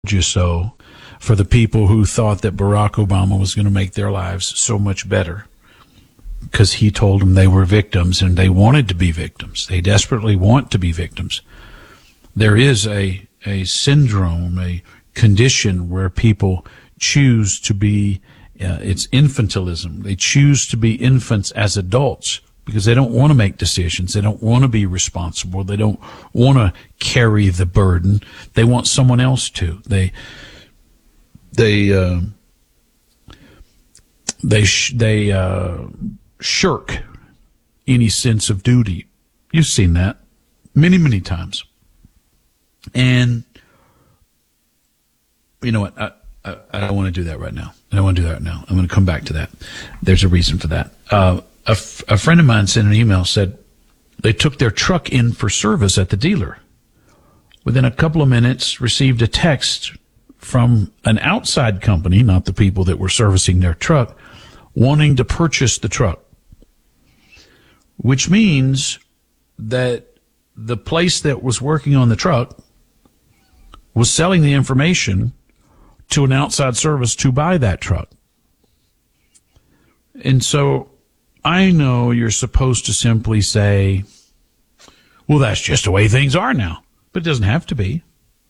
you so for the people who thought that Barack Obama was going to make their lives so much better, because he told them they were victims and they wanted to be victims. They desperately want to be victims. There is a syndrome, a condition where people choose to be, it's infantilism. They choose to be infants as adults because they don't want to make decisions. They don't want to be responsible. They don't want to carry the burden. They want someone else to. They shirk any sense of duty. You've seen that many, many times. And you know what? I don't want to do that right now. I don't want to do that right now. I'm going to come back to that. There's a reason for that. A friend of mine sent an email, said they took their truck in for service at the dealer. Within a couple of minutes, received a text from an outside company, not the people that were servicing their truck, wanting to purchase the truck. Which means that the place that was working on the truck was selling the information to an outside service to buy that truck. And so I know you're supposed to simply say, well, that's just the way things are now. But it doesn't have to be.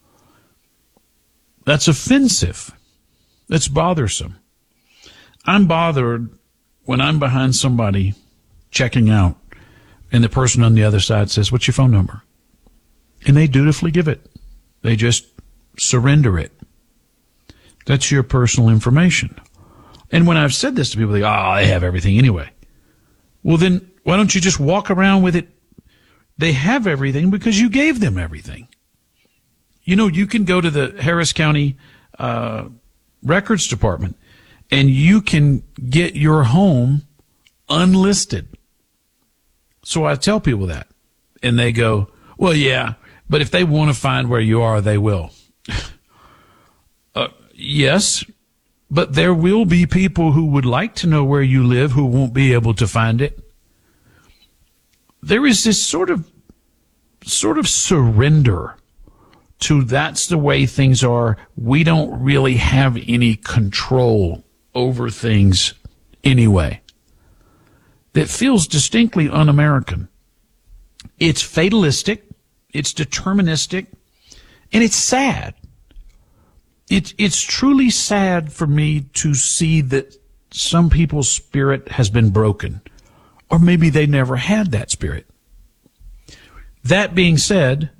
That's offensive. That's bothersome. I'm bothered when I'm behind somebody checking out and the person on the other side says, what's your phone number? And they dutifully give it. They just surrender it. That's your personal information. And when I've said this to people, they go, oh, I have everything anyway. Well, then why don't you just walk around with it? They have everything because you gave them everything. You know, you can go to the Harris County Records Department and you can get your home unlisted. So I tell people that. And they go, well, yeah, but if they want to find where you are, they will. Yes, but there will be people who would like to know where you live who won't be able to find it. There is this sort of surrender to that's the way things are. We don't really have any control over things anyway. That feels distinctly un-American. It's fatalistic, it's deterministic, and it's sad. It's truly sad for me to see that some people's spirit has been broken, or maybe they never had that spirit. That being said,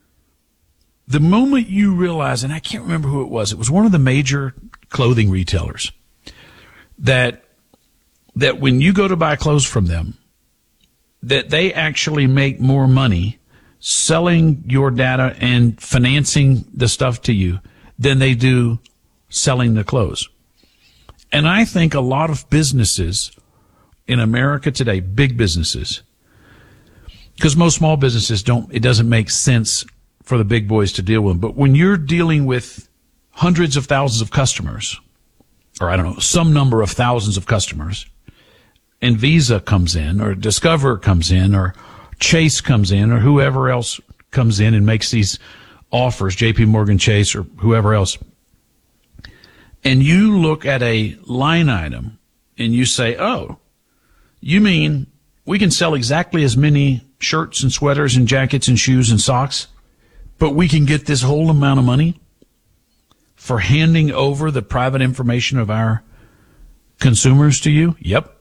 the moment you realize, and I can't remember who it was one of the major clothing retailers, that when you go to buy clothes from them, that they actually make more money selling your data and financing the stuff to you than they do selling the clothes. And I think a lot of businesses in America today, big businesses, because most small businesses it doesn't make sense for the big boys to deal with them. But when you're dealing with hundreds of thousands of customers, or I don't know, some number of thousands of customers, and Visa comes in, or Discover comes in, or Chase comes in, or whoever else comes in and makes these offers, JP Morgan Chase or whoever else, and you look at a line item and you say, oh, you mean we can sell exactly as many shirts and sweaters and jackets and shoes and socks, but we can get this whole amount of money for handing over the private information of our consumers to you? Yep.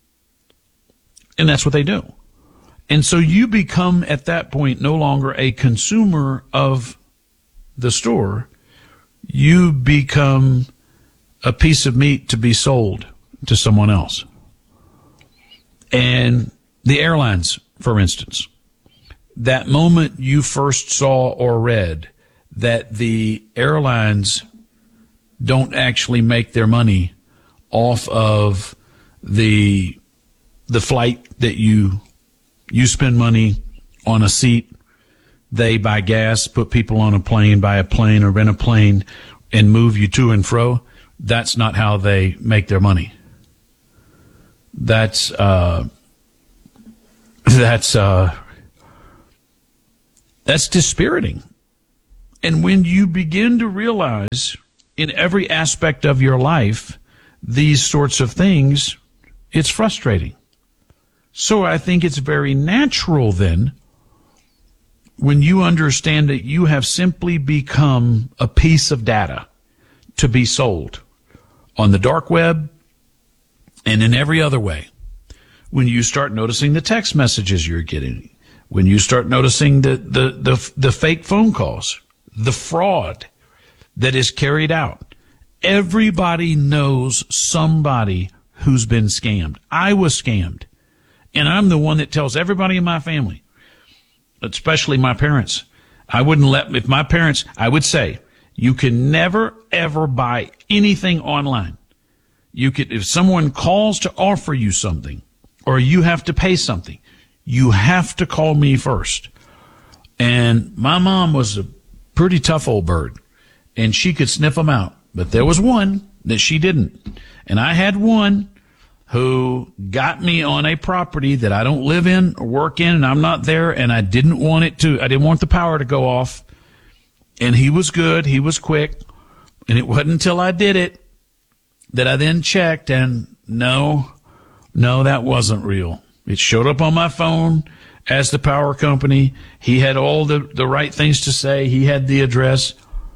And that's what they do. And so you become, at that point, no longer a consumer of the store. You become a piece of meat to be sold to someone else. And the airlines, for instance, that moment you first saw or read that the airlines don't actually make their money off of the flight that you spend money on a seat. They buy gas, put people on a plane, buy a plane or rent a plane and move you to and fro. That's not how they make their money. That's dispiriting. And when you begin to realize in every aspect of your life these sorts of things, it's frustrating. So I think it's very natural then, when you understand that you have simply become a piece of data to be sold on the dark web and in every other way, when you start noticing the text messages you're getting, when you start noticing the fake phone calls, the fraud that is carried out, everybody knows somebody who's been scammed. I was scammed, and I'm the one that tells everybody in my family, especially my parents. I wouldn't let, if my parents, I would say, you can never, ever buy anything online. You could, if someone calls to offer you something, or you have to pay something, you have to call me first. And my mom was a pretty tough old bird, and she could sniff them out. But there was one that she didn't. And I had one who got me on a property that I don't live in or work in, and I'm not there, and I didn't want the power to go off. And he was good, he was quick, and it wasn't until I did it that I then checked, and no, that wasn't real. It showed up on my phone as the power company. He had all the right things to say. He had the address.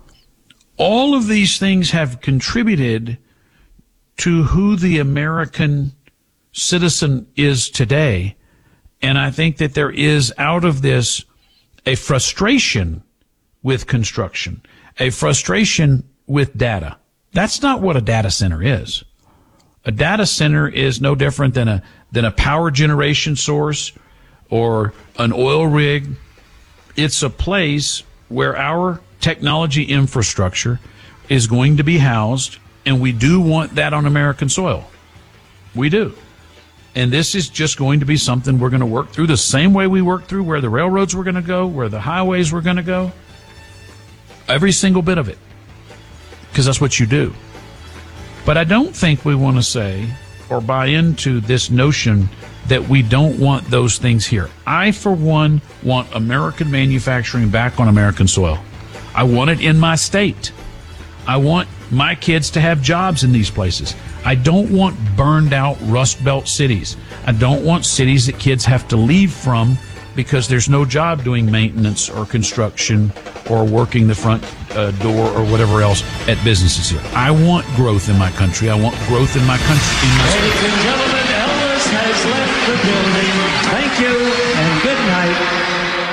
All of these things have contributed to who the American citizen is today. And I think that there is, out of this, a frustration with construction, a frustration with data. That's not what a data center is. A data center is no different than a power generation source or an oil rig. It's a place where our technology infrastructure is going to be housed, and we do want that on American soil. We do. And this is just going to be something we're going to work through the same way we worked through where the railroads were going to go, where the highways were going to go. Every single bit of it. Because that's what you do. But I don't think we want to say or buy into this notion that we don't want those things here. I, for one, want American manufacturing back on American soil. I want it in my state. I want my kids to have jobs in these places. I don't want burned out Rust Belt cities. I don't want cities that kids have to leave from because there's no job doing maintenance or construction or working the front door or whatever else at businesses here. I want growth in my country. I want growth in my country. Ladies and gentlemen, Elvis has left the building. Thank you and good night.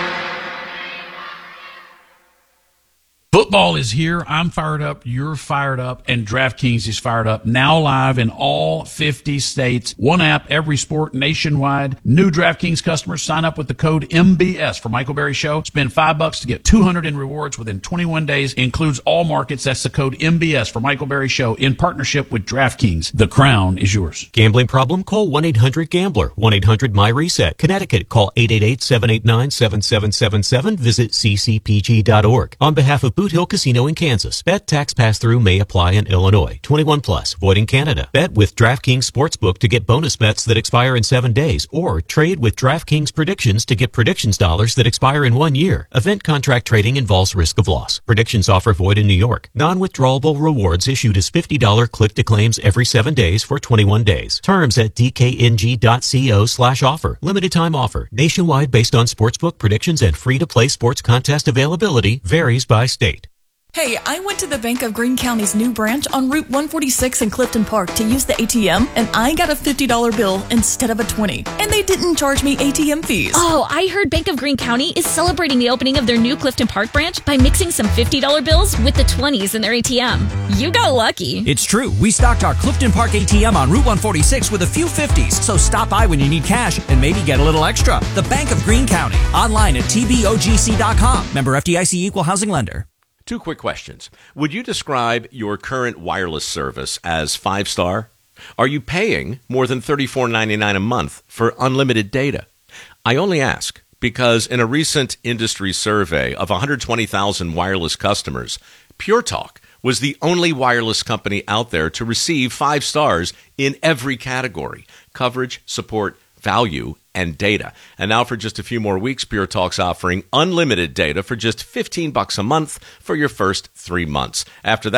Football is here. I'm fired up. You're fired up. And DraftKings is fired up. Now live in all 50 states. One app, every sport nationwide. New DraftKings customers sign up with the code MBS for Michael Berry Show. Spend $5 to get $200 in rewards within 21 days. Includes all markets. That's the code MBS for Michael Berry Show in partnership with DraftKings. The crown is yours. Gambling problem? Call 1-800-GAMBLER. 1-800-MY-RESET. Connecticut. Call 888-789-7777. Visit ccpg.org. On behalf of Boot Hill Casino in Kansas. Bet tax pass-through may apply in Illinois. 21 plus. Void in Canada. Bet with DraftKings Sportsbook to get bonus bets that expire in 7 days, or trade with DraftKings Predictions to get predictions dollars that expire in 1 year. Event contract trading involves risk of loss. Predictions offer void in New York. Non-withdrawable rewards issued as $50 click-to-claims every 7 days for 21 days. Terms at dkng.co/offer. Limited time offer. Nationwide based on sportsbook predictions and free-to-play sports contest availability. Varies by state. Hey, I went to the Bank of Greene County's new branch on Route 146 in Clifton Park to use the ATM, and I got a $50 bill instead of a $20. And they didn't charge me ATM fees. Oh, I heard Bank of Greene County is celebrating the opening of their new Clifton Park branch by mixing some $50 bills with the 20s in their ATM. You got lucky. It's true. We stocked our Clifton Park ATM on Route 146 with a few 50s, so stop by when you need cash and maybe get a little extra. The Bank of Greene County. Online at tbogc.com. Member FDIC Equal Housing Lender. 2 quick questions. Would you describe your current wireless service as 5-star? Are you paying more than $34.99 a month for unlimited data? I only ask because in a recent industry survey of 120,000 wireless customers, Pure Talk was the only wireless company out there to receive 5 stars in every category: coverage, support, value, and data. And now for just a few more weeks, Pure Talk's offering unlimited data for just $15 a month for your first 3 months. After that,